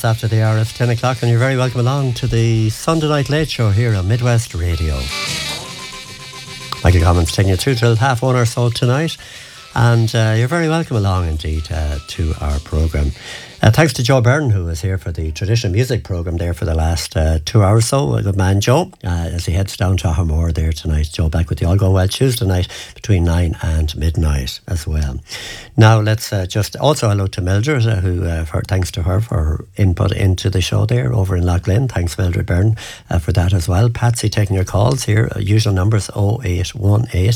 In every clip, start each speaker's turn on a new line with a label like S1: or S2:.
S1: minutes after the hour, it's 10 o'clock, and you're very welcome along to the Sunday Night Late Show here on Midwest Radio. Michael Commons taking you through till 1:30 or so tonight, and you're very welcome along indeed to our programme. Thanks to Joe Byrne, who was here for the traditional music programme there for the last 2 hours or so. A good man, Joe, as he heads down to Harmore there tonight. Joe back with the All Go Well Tuesday night between 9 and midnight as well. Now let's just also hello to Mildred, who thanks to her for her input into the show there over in Lough Lynn. Thanks Mildred Byrne for that as well. Patsy taking your calls here. Usual numbers 0818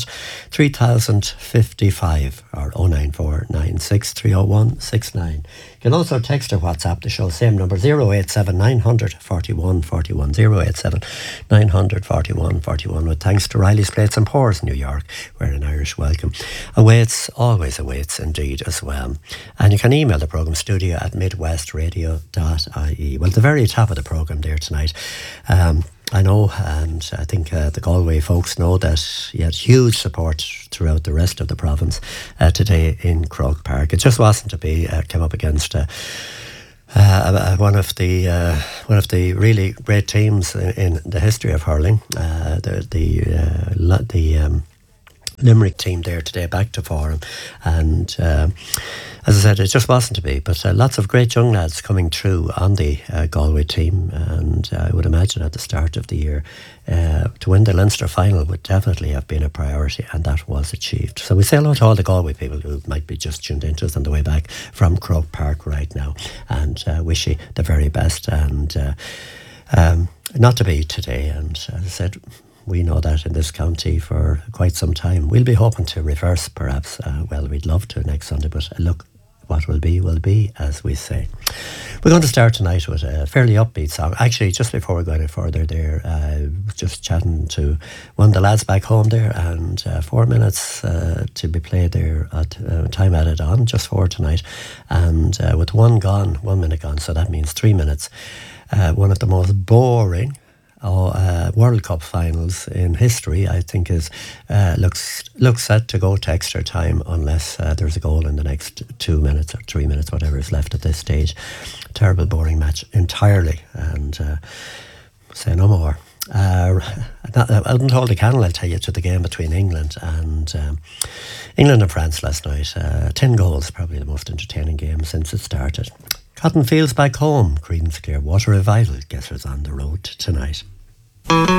S1: 3055 or 09496 301 69. You can also text or WhatsApp the show, same number, 087 900 41 41, 087 900 41 41, with thanks to Riley's Plates and Pours, New York, where an Irish welcome awaits, always awaits indeed as well. And you can email the programme, studio@midwestradio.ie. Well, at the very top of the programme there tonight, I know, and I think the Galway folks know that you had huge support throughout the rest of the province today in Croke Park. It just wasn't to be. Came up against one of the really great teams in the history of hurling. The Limerick team there today, back to Forum, and as I said, it just wasn't to be, but lots of great young lads coming through on the Galway team, and I would imagine at the start of the year to win the Leinster final would definitely have been a priority, and that was achieved. So we say hello to all the Galway people who might be just tuned into us on the way back from Croke Park right now, and wish you the very best, and not to be today, and as I said, we know that in this county for quite some time. We'll be hoping to reverse, perhaps. Well, we'd love to next Sunday, but look, what will be, as we say. We're going to start tonight with a fairly upbeat song. Actually, just before we go any further there, I was just chatting to one of the lads back home there, and 4 minutes to be played there at time added on, just 4 tonight. And with 1 minute gone, so that means 3 minutes. One of the most boring World Cup finals in history, I think, is looks set to go to extra time unless there's a goal in the next 2 minutes or 3 minutes, whatever is left at this stage. Terrible, boring match entirely, and say no more. I wouldn't hold a candle, I'll tell you, to the game between England and France last night. 10 goals, probably the most entertaining game since it started. Cotton Fields back home, Creedence Clearwater Revival, guess who's on the road tonight.